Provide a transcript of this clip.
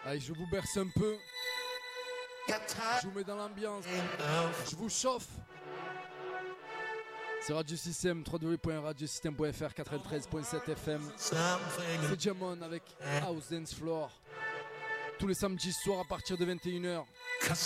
Allez, je vous berce un peu. Je vous mets dans l'ambiance. Je vous chauffe. C'est Radio Système, www.radiosystème.fr, 93.7 FM. C'est Jamon avec House Dance Floor. Tous les samedis soirs à partir de 21h.